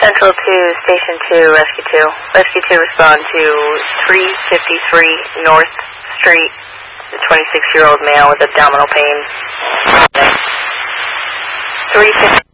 Central 2, Station 2, Rescue 2. Rescue 2 respond to 353 North Street, a 26-year-old male with abdominal pain. 350.